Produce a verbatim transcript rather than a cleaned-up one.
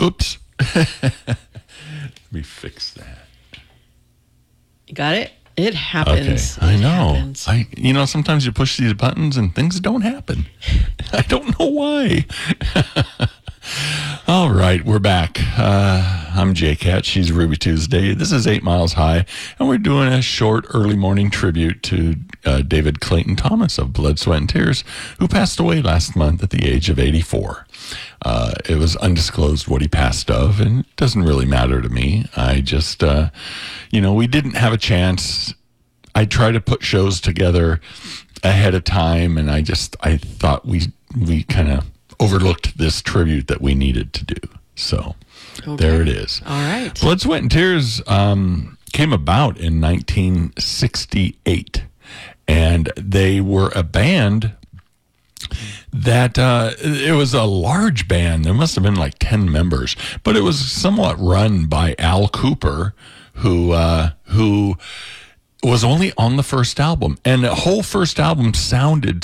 Oops. Let me fix that. You got it? It happens. Okay, I It know. happens. I, you know, sometimes you push these buttons and things don't happen. I don't know why. All right, we're back. Uh, I'm J Cat. She's Ruby Tuesday. This is Eight Miles High, and we're doing a short early morning tribute to uh, David Clayton Thomas of Blood, Sweat, and Tears, who passed away last month at the age of eighty-four. Uh, it was undisclosed what he passed of, and it doesn't really matter to me. I just, uh, you know, we didn't have a chance. I try to put shows together ahead of time, and I just, I thought we we kind of overlooked this tribute that we needed to do. So Okay. there it is. All right. Blood, Sweat, and Tears um, came about in nineteen sixty-eight, and they were a band that uh, it was a large band. There must have been like ten members, but it was somewhat run by Al Cooper, who uh, who was only on the first album, and the whole first album sounded